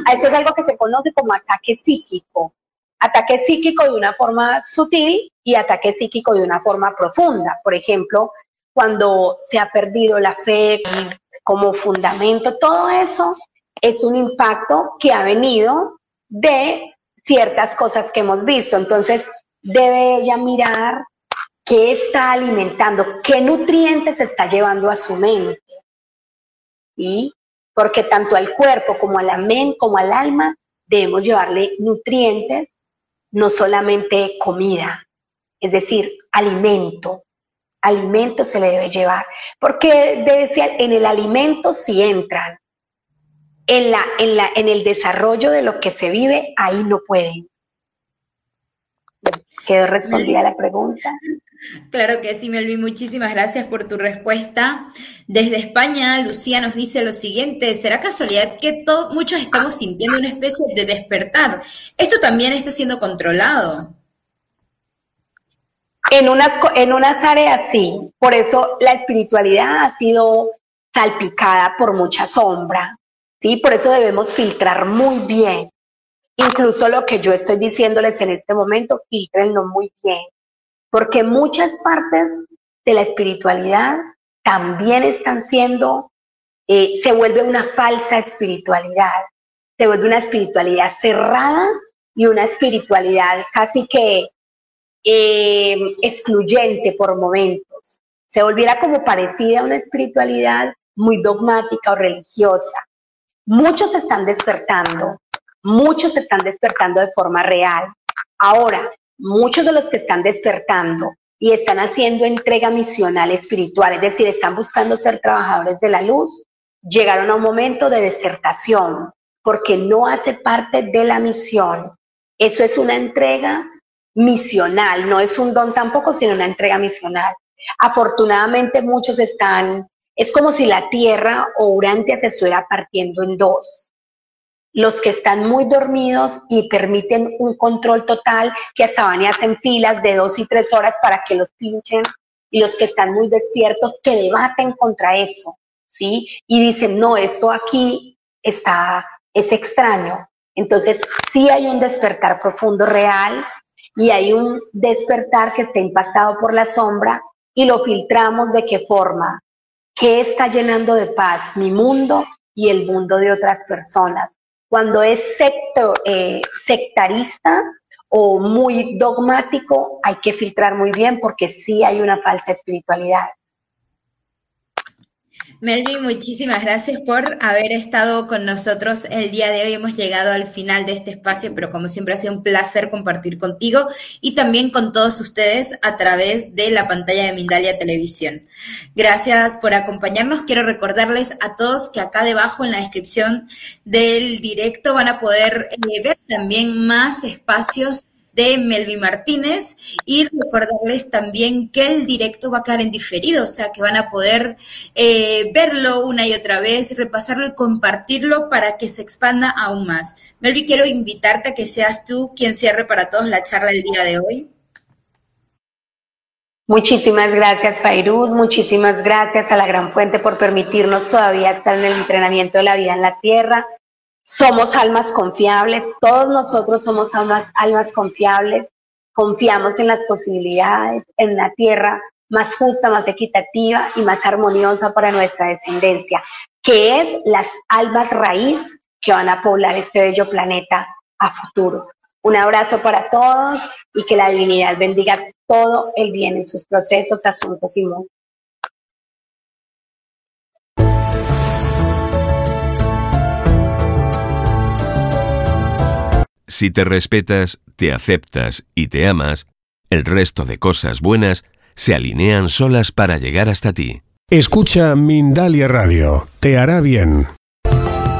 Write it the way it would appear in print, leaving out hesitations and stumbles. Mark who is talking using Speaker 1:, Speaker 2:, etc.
Speaker 1: Eso es algo que se conoce como ataque psíquico. Ataque psíquico de una forma sutil y ataque psíquico de una forma profunda. Por ejemplo, cuando se ha perdido la fe como fundamento, todo eso es un impacto que ha venido de ciertas cosas que hemos visto. Entonces, debe ella mirar qué está alimentando, qué nutrientes está llevando a su mente, ¿sí? Porque tanto al cuerpo como a la mente, como al alma, debemos llevarle nutrientes, no solamente comida, es decir, alimento se le debe llevar, porque decía, en el alimento sí entran, en el desarrollo de lo que se vive, ahí no pueden. ¿Quedó respondida la pregunta?
Speaker 2: Claro que sí, Melvin, muchísimas gracias por tu respuesta. Desde España, Lucía nos dice lo siguiente: ¿será casualidad que muchos estamos sintiendo una especie de despertar? ¿Esto también está siendo controlado?
Speaker 1: En unas áreas sí, por eso la espiritualidad ha sido salpicada por mucha sombra, ¿sí? Por eso debemos filtrar muy bien. Incluso lo que yo estoy diciéndoles en este momento, filtrenlo muy bien, porque muchas partes de la espiritualidad también están siendo, se vuelve una falsa espiritualidad, se vuelve una espiritualidad cerrada y una espiritualidad casi que excluyente por momentos. Se volviera como parecida a una espiritualidad muy dogmática o religiosa. Muchos están despertando de forma real. Ahora, muchos de los que están despertando y están haciendo entrega misional espiritual, es decir, están buscando ser trabajadores de la luz, llegaron a un momento de desertación, porque no hace parte de la misión. Eso es una entrega misional, no es un don tampoco, sino una entrega misional. Afortunadamente muchos están, es como si la tierra o Urantia se estuviera partiendo en dos. Los que están muy dormidos y permiten un control total, que hasta van y hacen filas de 2 y 3 horas para que los pinchen, y los que están muy despiertos que debaten contra eso, ¿sí? Y dicen, no, esto aquí es extraño. Entonces, sí hay un despertar profundo real y hay un despertar que está impactado por la sombra y lo filtramos de qué forma, qué está llenando de paz mi mundo y el mundo de otras personas. Cuando es sectarista o muy dogmático, hay que filtrar muy bien porque sí hay una falsa espiritualidad.
Speaker 2: Melvin, muchísimas gracias por haber estado con nosotros el día de hoy. Hemos llegado al final de este espacio, pero como siempre ha sido un placer compartir contigo y también con todos ustedes a través de la pantalla de Mindalia Televisión. Gracias por acompañarnos. Quiero recordarles a todos que acá debajo en la descripción del directo van a poder ver también más espacios de Melvin Martínez, y recordarles también que el directo va a quedar en diferido, o sea que van a poder verlo una y otra vez, repasarlo y compartirlo para que se expanda aún más. Melvin, quiero invitarte a que seas tú quien cierre para todos la charla del día de hoy.
Speaker 1: Muchísimas gracias, Fairuz, muchísimas gracias a la Gran Fuente por permitirnos todavía estar en el entrenamiento de la vida en la Tierra. Somos almas confiables, todos nosotros somos almas confiables, confiamos en las posibilidades, en la tierra más justa, más equitativa y más armoniosa para nuestra descendencia, que es las almas raíz que van a poblar este bello planeta a futuro. Un abrazo para todos y que la divinidad bendiga todo el bien en sus procesos, asuntos y mundos.
Speaker 3: Si te respetas, te aceptas y te amas, el resto de cosas buenas se alinean solas para llegar hasta ti.
Speaker 4: Escucha Mindalia Radio, te hará bien.